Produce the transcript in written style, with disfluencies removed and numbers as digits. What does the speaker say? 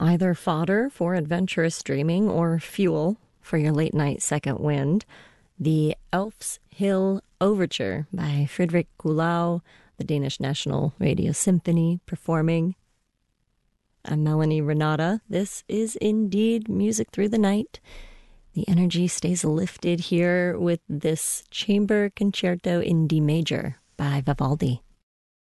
Either fodder for adventurous dreaming or fuel for your late night second wind. The Elf's Hill Overture by Frederick Kuhlau, the Danish National Radio Symphony performing. I'm Melanie Renata. This is indeed Music Through the Night. The energy stays lifted here with this chamber concerto in D major by Vivaldi.